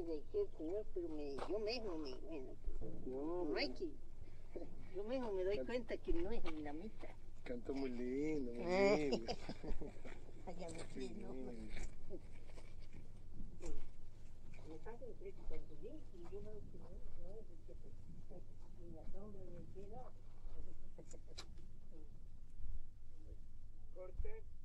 dejé el señor, pero yo mismo bueno, no hay que, yo mismo me doy cuenta que no es la mitad. Canta muy lindo, muy lindo. Allá me fui, ¿no? Me pasa el precio cuando vi y yo veo que no es el que y la sombra me queda. Corte.